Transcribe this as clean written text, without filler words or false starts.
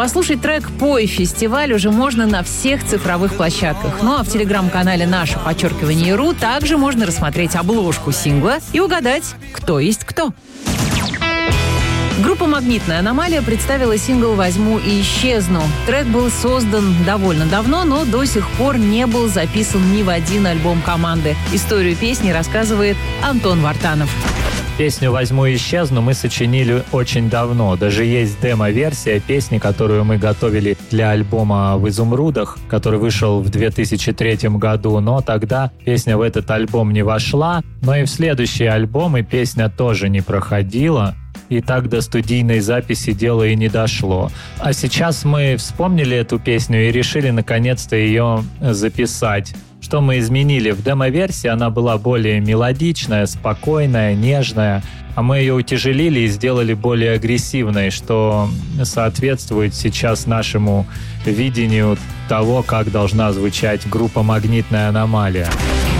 Послушать трек «Пой, фестиваль» уже можно на всех цифровых площадках. Ну а в телеграм-канале _ру также можно рассмотреть обложку сингла и угадать, кто есть кто. Группа «Магнитная аномалия» представила сингл «Возьму и исчезну». Трек был создан довольно давно, но до сих пор не был записан ни в один альбом команды. Историю песни рассказывает Антон Вартанов. Песню «Возьму и исчезну» мы сочинили очень давно. Даже есть демо-версия песни, которую мы готовили для альбома «В изумрудах», который вышел в 2003 году. Но тогда песня в этот альбом не вошла. Но и в следующие альбомы песня тоже не проходила. И так до студийной записи дело и не дошло. А сейчас мы вспомнили эту песню и решили наконец-то ее записать. Что мы изменили? В демо-версии она была более мелодичная, спокойная, нежная, а мы ее утяжелили и сделали более агрессивной, что соответствует сейчас нашему видению того, как должна звучать группа «Магнитная аномалия».